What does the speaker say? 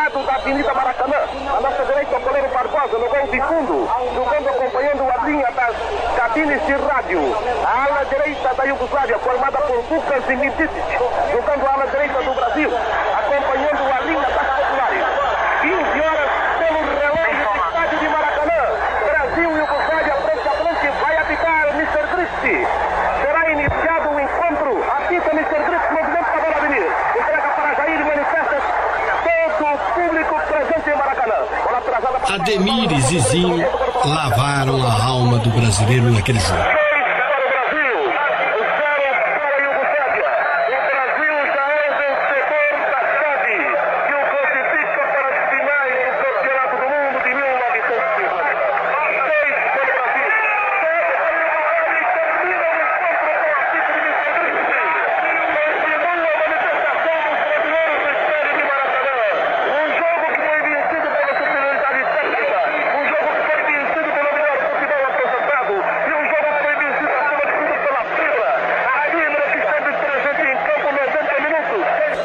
lado da Avenida Maracanã. À nossa direita, o goleiro Barbosa, no gol de fundo, jogando acompanhando a linha das cabines de rádio. A ala direita da Iugoslávia, formada por Vukas e Midicic, jogando a ala direita do Brasil, acompanhando a linha das populares. 15 horas pelo relógio do estádio de Maracanã. Brasil e Iugoslávia, frente a frente, vai apitar Mr. Christie. Será iniciado o encontro. Apita Mr. Christie, movimento para a bola venir. Entrega para Jair, manifesta todo o público presente em Maracanã. Bola atrasada para Ademir e Zizinho lavaram a alma do brasileiro naquele jogo.